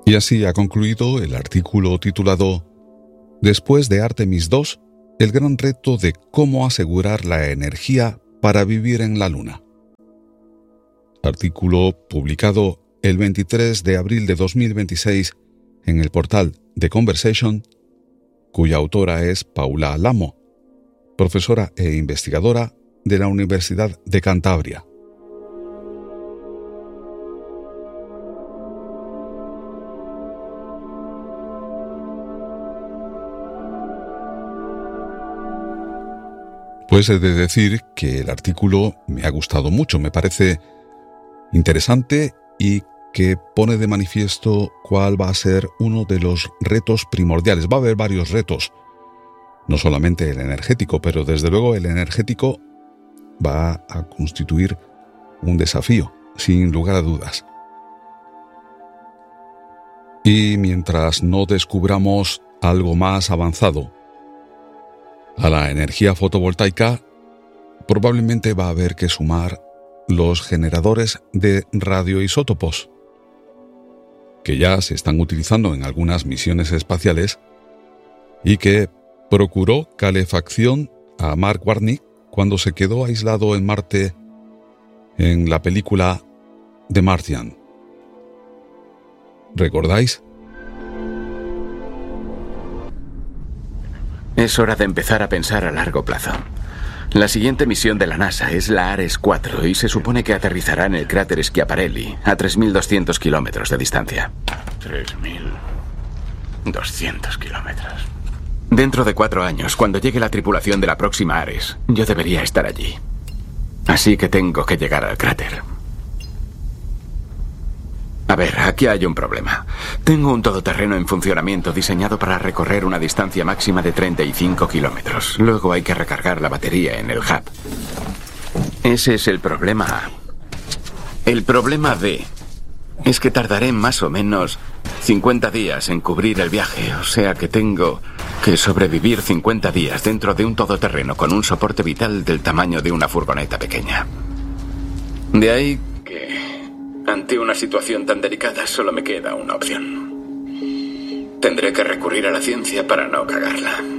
Y así ha concluido el artículo titulado Después de Artemis II, el gran reto de cómo asegurar la energía para vivir en la Luna. Artículo publicado el 23 de abril de 2026 en el portal The Conversation, cuya autora es Paula Lamo, profesora e investigadora de la Universidad de Cantabria. Pues he de decir que el artículo me ha gustado mucho, me parece interesante y que pone de manifiesto cuál va a ser uno de los retos primordiales. Va a haber varios retos, no solamente el energético, pero desde luego el energético va a constituir un desafío, sin lugar a dudas. Y mientras no descubramos algo más avanzado a la energía fotovoltaica, probablemente va a haber que sumar los generadores de radioisótopos, que ya se están utilizando en algunas misiones espaciales y que procuró calefacción a Mark Warnick cuando se quedó aislado en Marte en la película The Martian. ¿Recordáis? Es hora de empezar a pensar a largo plazo. La siguiente misión de la NASA es la Ares 4 y se supone que aterrizará en el cráter Schiaparelli, a 3.200 kilómetros de distancia. 3.200 kilómetros. Dentro de 4 años, cuando llegue la tripulación de la próxima Ares, yo debería estar allí. Así que tengo que llegar al cráter. A ver, aquí hay un problema. Tengo un todoterreno en funcionamiento diseñado para recorrer una distancia máxima de 35 kilómetros. Luego hay que recargar la batería en el hub. Ese es el problema A. El problema B es que tardaré más o menos 50 días en cubrir el viaje, o sea que tengo que sobrevivir 50 días dentro de un todoterreno con un soporte vital del tamaño de una furgoneta pequeña. De ahí que, ante una situación tan delicada, solo me queda una opción. Tendré que recurrir a la ciencia para no cagarla.